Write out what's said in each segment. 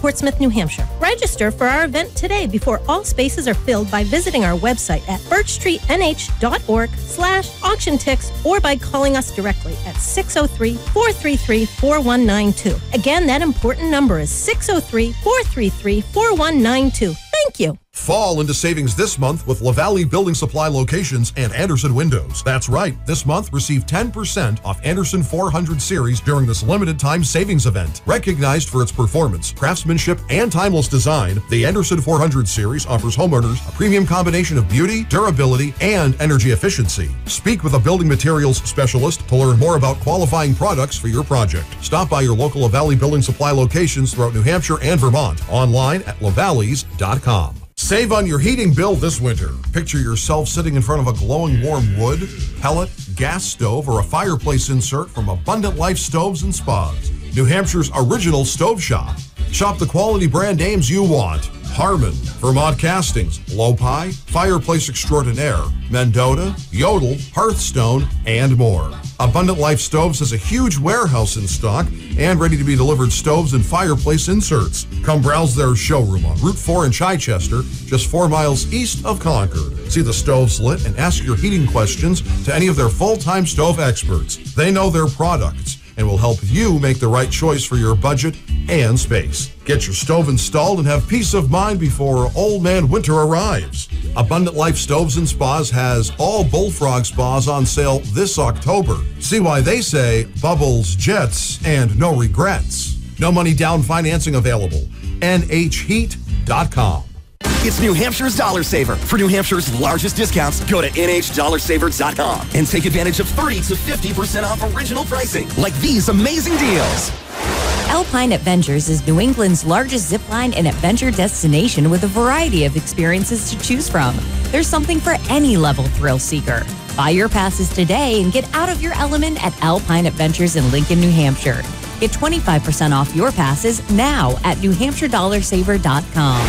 Portsmouth, New Hampshire. Register for our event today before all spaces are filled by visiting our website at birchstreetnh.org/auction-ticks or by calling us directly at 603-433-4192. Again, that important number is 603-433-4192. Thank you. Fall into savings this month with LaValle Building Supply locations and Anderson Windows. That's right. This month, receive 10% off Anderson 400 series during this limited time savings event. Recognized for its performance, craftsmanship, and timeless design, the Anderson 400 series offers homeowners a premium combination of beauty, durability, and energy efficiency. Speak with a building materials specialist to learn more about qualifying products for your project. Stop by your local LaValle Building Supply locations throughout New Hampshire and Vermont. Online at lavalleys.com. Save on your heating bill this winter. Picture yourself sitting in front of a glowing warm wood, pellet, gas stove, or a fireplace insert from Abundant Life Stoves and Spas, New Hampshire's original stove shop. Shop the quality brand names you want. Harmon, Vermont Castings, Lopi, Fireplace Extraordinaire, Mendota, Yodel, Hearthstone, and more. Abundant Life Stoves has a huge warehouse in stock and ready to be delivered stoves and fireplace inserts. Come browse their showroom on Route 4 in Chichester, just 4 miles east of Concord. See the stoves lit and ask your heating questions to any of their full-time stove experts. They know their products and will help you make the right choice for your budget and space. Get your stove installed and have peace of mind before Old Man Winter arrives. Abundant Life Stoves and Spas has all Bullfrog spas on sale this October. See why they say bubbles, jets, and no regrets. No money down financing available. NHheat.com. It's New Hampshire's Dollar Saver. For New Hampshire's largest discounts, go to NHDollarSaver.com and take advantage of 30 to 50% off original pricing, like these amazing deals. Alpine Adventures is New England's largest zipline and adventure destination with a variety of experiences to choose from. There's something for any level thrill seeker. Buy your passes today and get out of your element at Alpine Adventures in Lincoln, New Hampshire. Get 25% off your passes now at NewHampshireDollarSaver.com.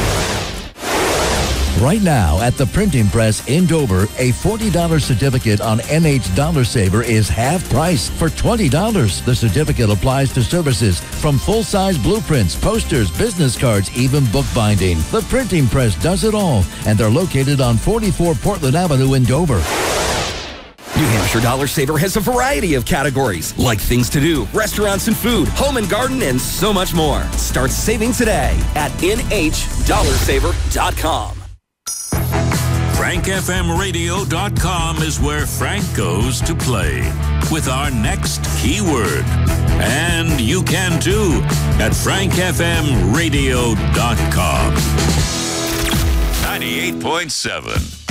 Right now at the Printing Press in Dover, a $40 certificate on NH Dollar Saver is half price for $20. The certificate applies to services from full-size blueprints, posters, business cards, even bookbinding. The Printing Press does it all, and they're located on 44 Portland Avenue in Dover. New Hampshire Dollar Saver has a variety of categories, like things to do, restaurants and food, home and garden, and so much more. Start saving today at NHDollarSaver.com. FrankFMRadio.com is where Frank goes to play with our next keyword. And you can too at FrankFMRadio.com. 98.7